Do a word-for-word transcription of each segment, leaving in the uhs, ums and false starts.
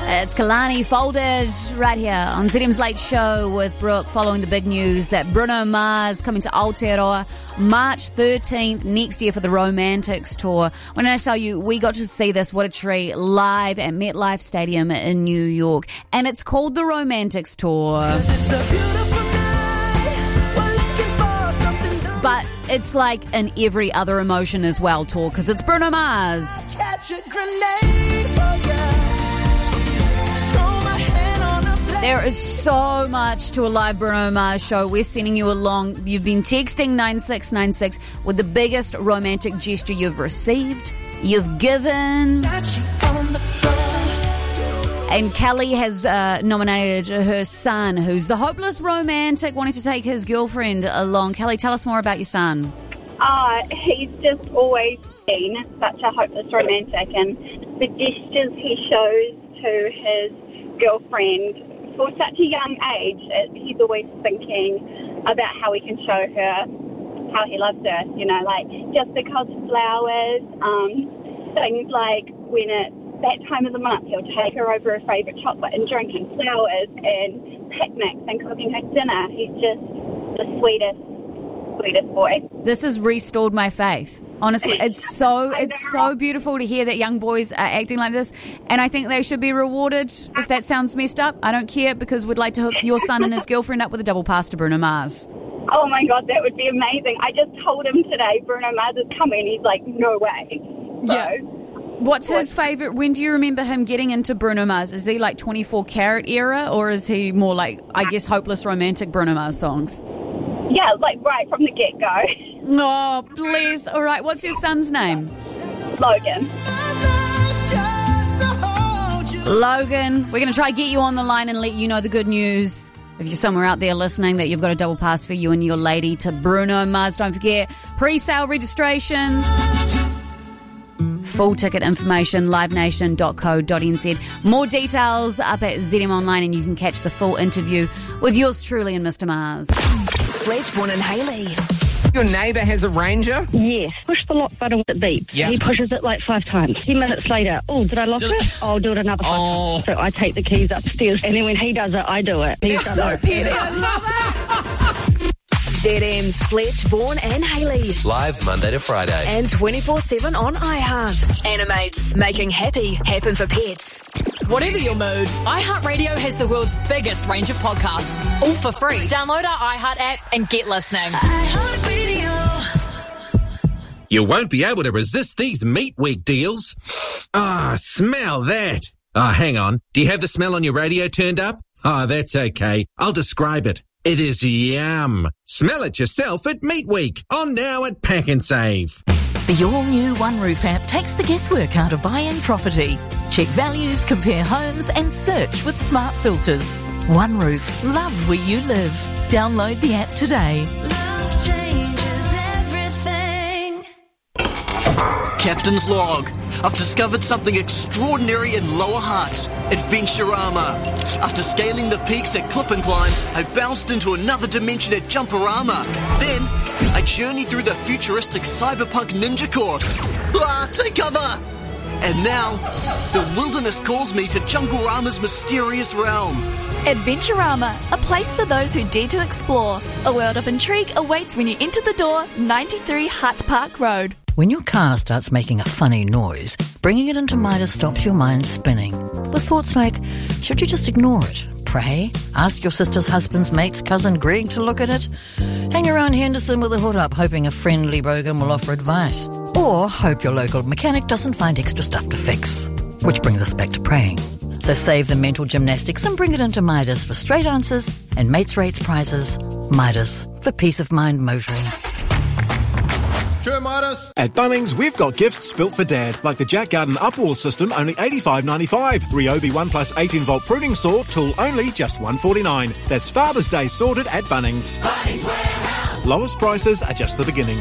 It's Kalani Folded right here on Z M's Late Show with Brooke, following the big news that Bruno Mars coming to Aotearoa March thirteenth next year for the Romantics Tour. When I tell you, we got to see this, what a treat, live at MetLife Stadium in New York. And it's called the Romantics Tour. But it's like an every other emotion as well tour, because it's Bruno Mars. Catch a grenade for ya. There is so much to a live Bruno Mars show. We're sending you along. You've been texting nine six nine six with the biggest romantic gesture you've received, you've given. And Kelly has uh, nominated her son, who's the hopeless romantic, wanting to take his girlfriend along. Kelly, tell us more about your son. Uh, he's just always been such a hopeless romantic, and the gestures he shows to his girlfriend for such a young age, he's always thinking about how he can show her how he loves her, you know, like just because flowers, um, things like when it's that time of the month, he'll take her over her favourite chocolate and drink and flowers and picnics and cooking her dinner. He's just the sweetest, sweetest boy. This has restored my faith. Honestly, it's so it's so beautiful to hear that young boys are acting like this, and I think they should be rewarded. If that sounds messed up, I don't care, because we'd like to hook your son and his girlfriend up with a double pass to Bruno Mars. Oh my God, that would be amazing. I just told him today Bruno Mars is coming. He's like, no way. So, yeah. What's his favourite? When do you remember him getting into Bruno Mars? Is he like twenty-four karat era, or is he more like, I guess, hopeless romantic Bruno Mars songs? Yeah, like right from the get-go. Oh, please. All right, what's your son's name? Logan. Logan, we're going to try to get you on the line and let you know the good news. If you're somewhere out there listening, that you've got a double pass for you and your lady to Bruno Mars. Don't forget, pre-sale registrations. Full ticket information, live nation dot co dot n z. More details up at Z M Online, and you can catch the full interview with yours truly and Mister Mars. Fletchborn and Hayley. Your neighbour has a Ranger? Yes. Push the lock button, it beeps. Yep. He pushes it like five times. Ten minutes later, oh, did I lock Did- it? I'll do it another five Oh. times. So I take the keys upstairs, and then when he does it, I do it. He's done So it. petty, I love it! Z M's Fletchborn and Hayley. Live Monday to Friday. And twenty-four seven on iHeart. Animates, making happy happen for pets. Whatever your mood, iHeartRadio has the world's biggest range of podcasts, all for free. Download our iHeart app and get listening. You won't be able to resist these Meat Week deals. Ah, smell that. Ah, hang on. Do you have the smell on your radio turned up? Ah, that's okay. I'll describe it. It is yum. Smell it yourself at Meat Week. On now at Pack and Save. The all-new One Roof app takes the guesswork out of buying property. Check values, compare homes and search with smart filters. One Roof. Love where you live. Download the app today. Love changes everything. Captain's log. I've discovered something extraordinary in Lower Hutt. Adventurama. After scaling the peaks at Clip and Climb, I bounced into another dimension at Jumperama. Then, I journeyed through the futuristic cyberpunk ninja course. Ah, take cover! And now, the wilderness calls me to Junglerama's mysterious realm. Adventurama, a place for those who dare to explore. A world of intrigue awaits when you enter the door, ninety-three Hutt Park Road. When your car starts making a funny noise, bringing it into Midas stops your mind spinning. With thoughts like, should you just ignore it? Pray? Ask your sister's husband's mate's cousin Greg to look at it? Hang around Henderson with a hood up, hoping a friendly bogan will offer advice? Or hope your local mechanic doesn't find extra stuff to fix? Which brings us back to praying. So save the mental gymnastics and bring it into Midas for straight answers and mates rates prizes. Midas, for peace of mind motoring. Sure, Midas. At Bunnings, we've got gifts built for Dad, like the Jack Garden Upwall system, only eighty-five ninety-five. Ryobi one plus eighteen volt pruning saw, tool only, just one forty-nine. That's Father's Day sorted at Bunnings. Bunnings Warehouse. Lowest prices are just the beginning.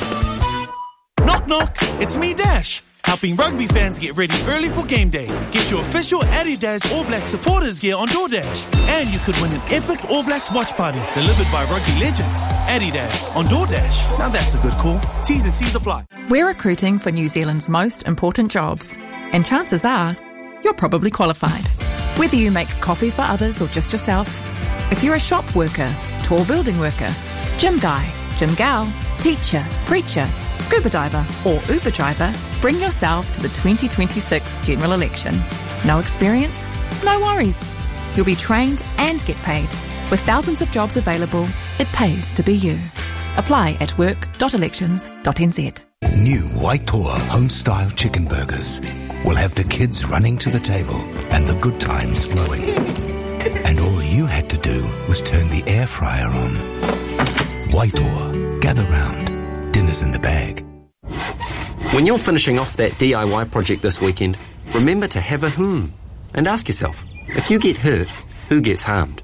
Knock, knock. It's me, Dash. Helping rugby fans get ready early for game day. Get your official Adidas All Black supporters gear on DoorDash. And you could win an epic All Blacks watch party delivered by rugby legends. Adidas on DoorDash. Now that's a good call. T's and C's apply. We're recruiting for New Zealand's most important jobs. And chances are, you're probably qualified. Whether you make coffee for others or just yourself, if you're a shop worker, tall building worker, gym guy, gym gal, teacher, preacher, scuba diver or Uber driver, bring yourself to the twenty twenty-six general election. No experience? No worries. You'll be trained and get paid. With thousands of jobs available, it pays to be you. Apply at work dot elections dot n z. New Waitoa home-style chicken burgers will have the kids running to the table and the good times flowing. And all you had to do was turn the air fryer on. Waitoa, gather round. Dinner's in the bag. When you're finishing off that D I Y project this weekend, remember to have a hmm and ask yourself, if you get hurt, who gets harmed?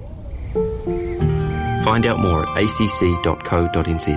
Find out more at a c c dot co dot n z.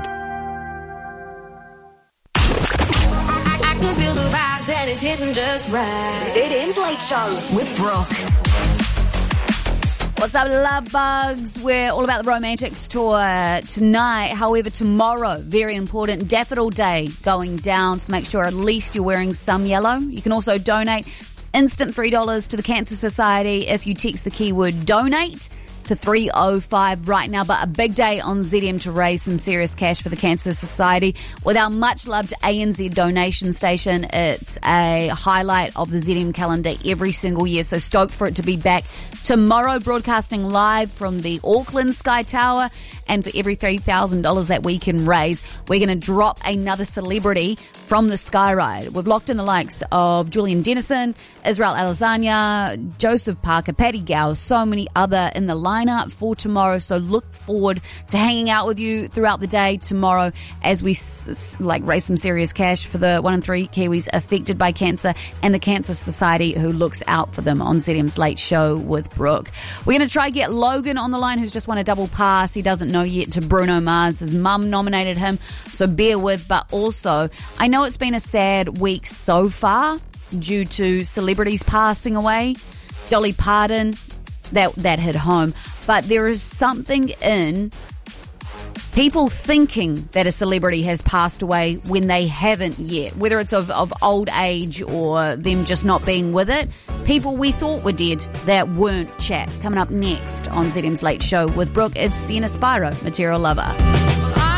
I can feel the vibes and it's hitting just right. Z M's Late Show with Brooke. What's up, love bugs? We're all about the Romantics tour tonight. However, tomorrow, very important, Daffodil Day going down, so make sure at least you're wearing some yellow. You can also donate instant three dollars to the Cancer Society if you text the keyword donate to three oh five right now. But a big day on Z M to raise some serious cash for the Cancer Society. With our much loved A N Z donation station, it's a highlight of the Z M calendar every single year. So stoked for it to be back tomorrow, broadcasting live from the Auckland Sky Tower. And for every three thousand dollars that we can raise, we're going to drop another celebrity from the Sky Ride. We've locked in the likes of Julian Dennison, Israel Alessandra, Joseph Parker, Paddy Gow, so many other in the lineup for tomorrow. So look forward to hanging out with you throughout the day tomorrow as we s- like raise some serious cash for the one in three Kiwis affected by cancer and the Cancer Society who looks out for them on Z M's Late Show with Brooke. We're going to try get Logan on the line, who's just won a double pass. He doesn't know yet to Bruno Mars. His mum nominated him, so bear with. But also, I know it's been a sad week so far due to celebrities passing away. Dolly Parton, that that hit home. But there is something in people thinking that a celebrity has passed away when they haven't yet, whether it's of, of old age or them just not being with it. People we thought were dead that weren't. Chat coming up next on Z M's Late Show with Brooke. It's Sienna Spyro, Material Lover.